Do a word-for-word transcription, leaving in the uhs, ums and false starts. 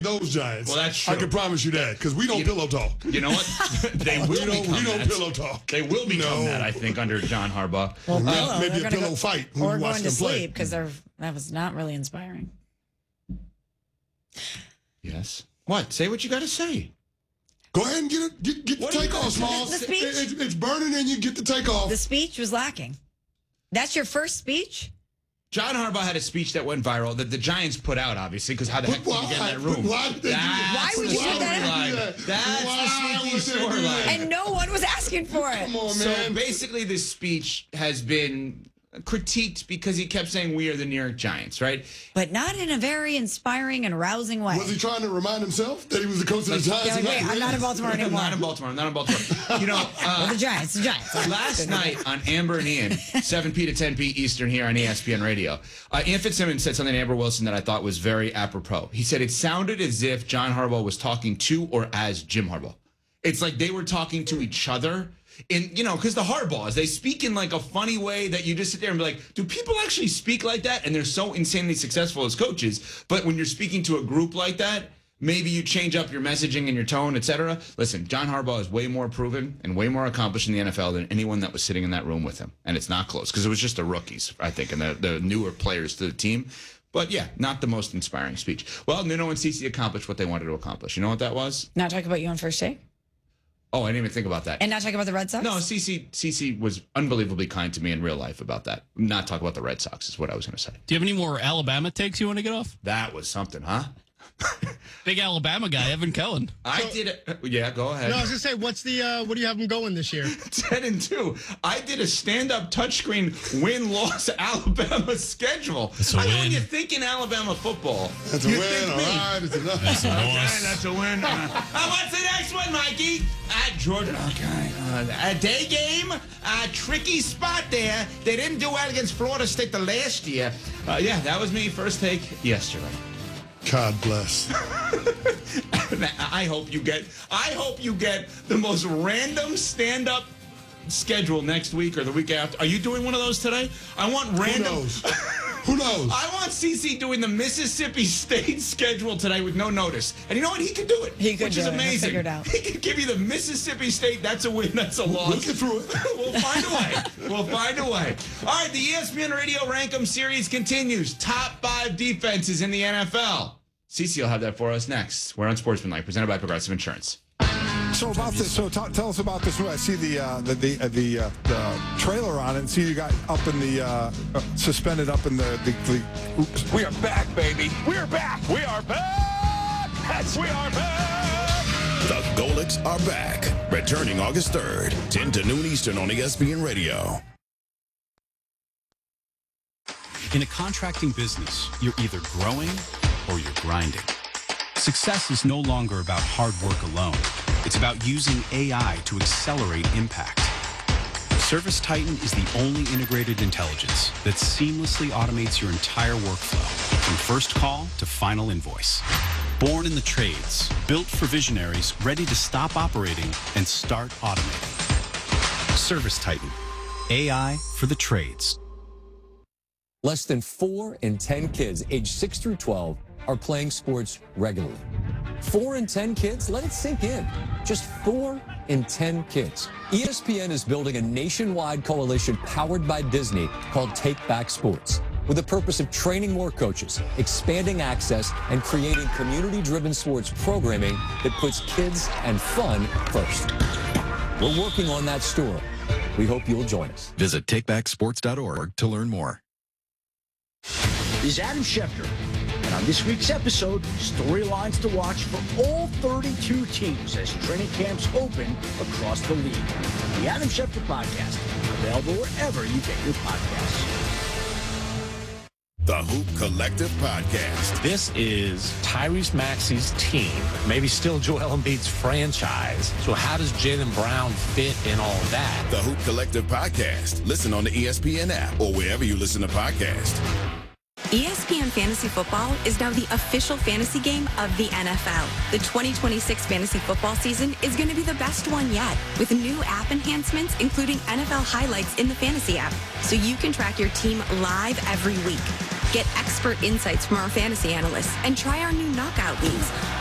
those Giants. Well, that's true. I can promise you that because we don't you, pillow talk. You know what? They will we don't, become we don't that. pillow talk. They will become no. that, I think, under John Harbaugh. Well, uh, pillow, maybe a pillow go, fight when or you watch going to them play. sleep because that was not really inspiring. Yes. What? Say what you got to say. Go ahead and get it. Get, get the takeoff, Smalls. The speech? It, it, it's burning and you get the takeoff. The speech was lacking. That's your first speech? John Harbaugh had a speech that went viral that the Giants put out, obviously, because how the heck did you get in that room? Why did they do that? Why would you put that out? That's Why the would sneaky they do that? storyline. And no one was asking for it. Come on, So man. basically, this speech has been critiqued because he kept saying, we are the New York Giants, right? But not in a very inspiring and rousing way. Was he trying to remind himself that he was the coach of the Giants? Yeah, like, wait, I'm not in Baltimore I'm anymore. not in Baltimore. I'm not in Baltimore. You know, uh, Well, the Giants, the Giants. last night on Amber and Ian, seven p to ten p Eastern here on E S P N Radio, uh, Ian Fitzsimmons said something to Amber Wilson that I thought was very apropos. He said it sounded as if John Harbaugh was talking to or as Jim Harbaugh. It's like they were talking to each other. In, you know, because the Harbaughs, they speak in like a funny way that you just sit there and be like, do people actually speak like that? And they're so insanely successful as coaches. But when you're speaking to a group like that, maybe you change up your messaging and your tone, et cetera. Listen, John Harbaugh is way more proven and way more accomplished in the N F L than anyone that was sitting in that room with him. And it's not close because it was just the rookies, I think, and the, the newer players to the team. But yeah, not the most inspiring speech. Well, Nuno and Cece accomplished what they wanted to accomplish. You know what that was? Not talk about you on First Take? Oh, I didn't even think about that. And not talk about the Red Sox? No, Cece, Cece was unbelievably kind to me in real life about that. Not talk about the Red Sox is what I was going to say. Do you have any more Alabama takes you want to get off? That was something, huh? Big Alabama guy, Evan Cohen. I So- did it. Yeah, go ahead. No, I was gonna say, what's the uh, what do you have them going this year? ten and two. I did a stand-up touchscreen win-loss Alabama schedule. That's a I know win. when you think in Alabama football, That's a you win, think all me. right. It's enough. That's a Okay, loss. that's a win. Uh, uh, what's the next one, Mikey? At Georgia. Okay. Uh, a day game. A tricky spot there. They didn't do well against Florida State the last year. Uh, yeah, that was me. First take yesterday. God bless. I hope you get. I hope you get the most random stand-up schedule next week or the week after. Are you doing one of those today? I want Who random. knows? Who knows? I want C C doing the Mississippi State schedule today with no notice. And you know what? He could do it. He could which do is it. He'll amazing. figure it out. He could give you the Mississippi State. That's a win. That's a loss. We'll get through it. We'll find a way. We'll find a way. All right, the E S P N Radio Rankum series continues. Top five defenses in the N F L. Cece will have that for us next. We're on Sportsmanlike, presented by Progressive Insurance. So about this, so t- tell us about this. I see the uh, the the, uh, the, uh, the trailer on it. And see you got up in the uh, uh, suspended up in the the. the oops. We are back, baby. We are back. We are back. Yes, we are back. The Golics are back. Returning August third, ten to noon Eastern on E S P N Radio. In a contracting business, you're either growing or you're grinding. Success is no longer about hard work alone. It's about using A I to accelerate impact. Service Titan is the only integrated intelligence that seamlessly automates your entire workflow, from first call to final invoice. Born in the trades, built for visionaries ready to stop operating and start automating. Service Titan, A I for the trades. Less than four in ten kids aged six through twelve are playing sports regularly. Four in ten kids? Let it sink in. Just four in ten kids. E S P N is building a nationwide coalition powered by Disney called Take Back Sports, with the purpose of training more coaches, expanding access, and creating community-driven sports programming that puts kids and fun first. We're working on that story. We hope you'll join us. Visit take back sports dot org to learn more. This is Adam Schefter, and on this week's episode, storylines to watch for all thirty-two teams as training camps open across the league. The Adam Schefter Podcast, available wherever you get your podcasts. The Hoop Collective Podcast. This is Tyrese Maxey's team, maybe still Joel Embiid's franchise. So how does Jaylen Brown fit in all of that? The Hoop Collective Podcast. Listen on the E S P N app or wherever you listen to podcasts. E S P N Fantasy Football is now the official fantasy game of the N F L. The twenty twenty-six fantasy football season is going to be the best one yet, with new app enhancements, including N F L highlights in the fantasy app, so you can track your team live every week. Get expert insights from our fantasy analysts and try our new knockout leagues.